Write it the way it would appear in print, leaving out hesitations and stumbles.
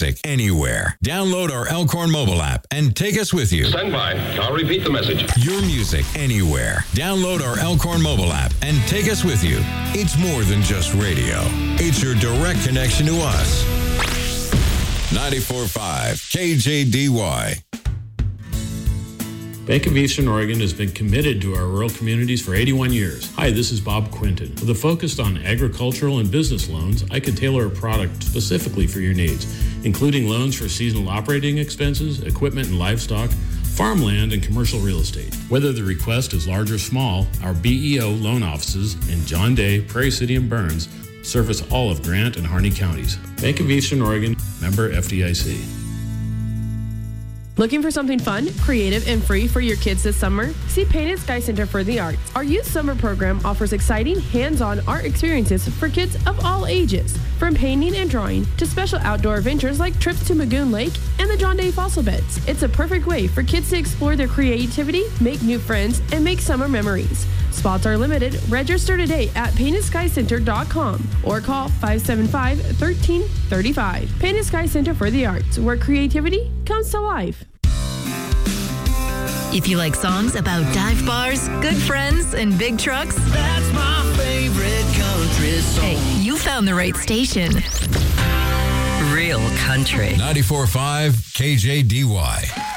music anywhere. Download our Elkhorn mobile app and take us with you. Stand by. I'll repeat the message. Your music anywhere. Download our Elkhorn mobile app and take us with you. It's more than just radio. It's your direct connection to us. 94.5 KJDY. Bank of Eastern Oregon has been committed to our rural communities for 81 years. Hi, this is Bob Quinton. With a focus on agricultural and business loans, I can tailor a product specifically for your needs, including loans for seasonal operating expenses, equipment and livestock, farmland, and commercial real estate. Whether the request is large or small, our BEO loan offices in John Day, Prairie City, and Burns service all of Grant and Harney counties. Bank of Eastern Oregon, member FDIC. Looking for something fun, creative, and free for your kids this summer? See Painted Sky Center for the Arts. Our youth summer program offers exciting, hands-on art experiences for kids of all ages. From painting and drawing to special outdoor adventures like trips to Magoon Lake and the John Day Fossil Beds. It's a perfect way for kids to explore their creativity, make new friends, and make summer memories. Spots are limited. Register today at PaintedSkyCenter.com or call 575-1335. Painted Sky Center for the Arts, where creativity comes to life. If you like songs about dive bars, good friends, and big trucks, that's my favorite country song. Hey, you found the right station. Real country. 94.5 KJDY.